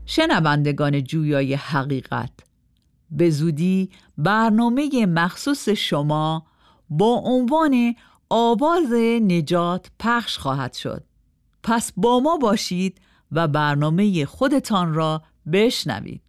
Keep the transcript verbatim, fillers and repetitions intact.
شنوندگان جویای حقیقت، به زودی برنامه مخصوص شما با عنوان آواز نجات پخش خواهد شد. پس با ما باشید و برنامه خودتان را بشنوید.